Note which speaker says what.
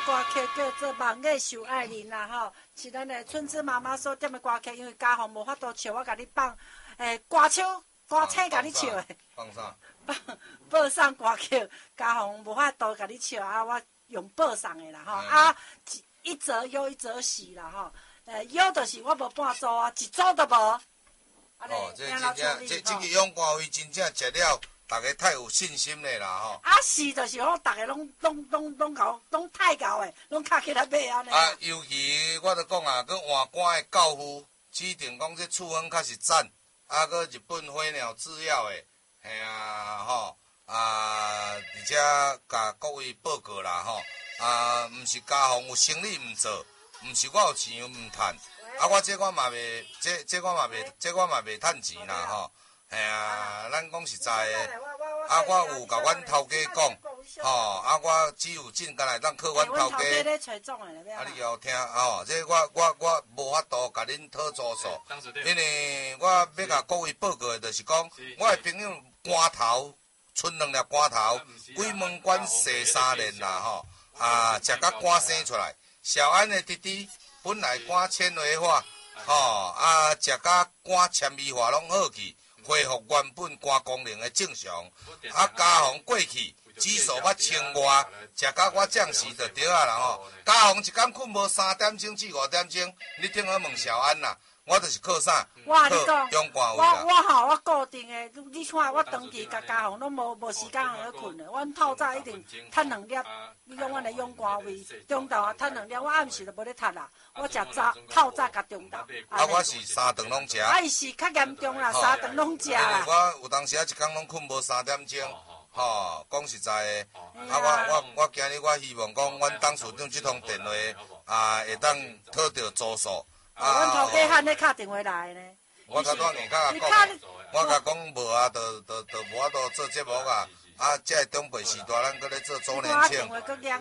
Speaker 1: 歌曲叫做《梦夜受爱人》啦吼，是咱的春枝妈妈所点的歌曲，因为家父无法度笑，我甲你放歌手歌星甲你笑的。
Speaker 2: 放啥？
Speaker 1: 报送歌曲，家父无法度甲你笑啊，我用报送的啦吼，啊一则忧一则喜啦吼，忧就是我无半组啊，一组都无。
Speaker 2: 哦，这真正，这个永歌会真正食了，大家太有信心嘞啦吼。
Speaker 1: 啊是，就是讲大家拢太高诶，拢卡起来买安尼。
Speaker 2: 啊，尤其我著讲啊，佮换歌的教父指定讲这处分较是赞，啊，佮日本飞鸟制药的，嘿啊吼，而且甲各位报告啦吼，毋是家父有生意毋做，毋是我有钱毋趁。啊，我嘛袂，这我嘛袂趁钱啦吼，嘿啊，咱讲实在的，啊，我有甲阮头家讲，吼，啊，我只有进干来当靠阮头家。啊，你要听吼，这我无法度甲恁讨住数，因为我要甲各位报告的，就是讲，我的朋友竿头，剩2粒竿头，鬼门关射3连啦吼，啊，食甲肝生出来，小安的弟弟。本来肝纤维化，啊，食甲肝纤维化拢好去，恢复原本肝功能的正常。啊，家父过去指数捌清外，食甲我降时就对啊啦吼。家父一工困无3点钟至5点钟，你顶好问小安啦。我就是靠啥？靠中官位啦。
Speaker 1: 我固定的，你看我长期甲家父拢无时间去困的。阮透早一定趁2粒，你讲阮的永官位，中昼啊趁2粒，我暗时就无咧趁啦。我食透早甲中昼。
Speaker 2: 啊，我是3顿拢食。
Speaker 1: 啊，伊是较严重啦，3顿拢食啦。
Speaker 2: 我有当时啊一工拢困无3点钟，吼，讲实在的，啊，我今日我希望讲，阮董事长这通电话啊，会当讨到住宿。
Speaker 1: 阮头家喊你敲电话来呢。
Speaker 2: 我甲当年甲讲，我甲讲无啊，就无法度做节目啊。啊，这中辈时代，咱搁咧做周年庆。